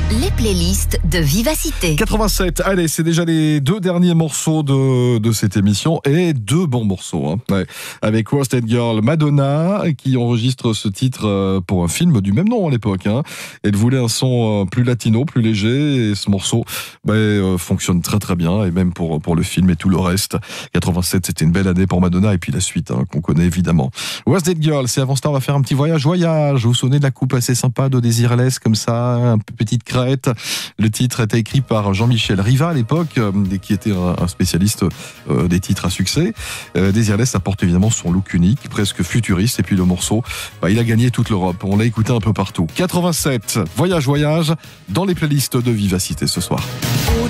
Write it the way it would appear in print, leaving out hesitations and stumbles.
Les playlists de Vivacité. 87, allez, c'est déjà les 2 derniers morceaux de cette émission et 2 bons morceaux. Ouais. Avec Wasted Girl, Madonna, qui enregistre ce titre pour un film du même nom à l'époque. Elle voulait un son plus latino, plus léger, et ce morceau fonctionne très très bien, et même pour le film et tout le reste. 87, c'était une belle année pour Madonna, et puis la suite qu'on connaît évidemment. Wasted Girl, c'est avant cela, on va faire un petit voyage. Vous vous souvenez de la coupe assez sympa de Désirless, comme ça, un peu petite crête. Le titre était écrit par Jean-Michel Riva à l'époque, qui était un spécialiste des titres à succès. Désirless apporte évidemment son look unique, presque futuriste, et puis le morceau, il a gagné toute l'Europe. On l'a écouté un peu partout. 87, voyage, dans les playlists de Vivacité ce soir. Oh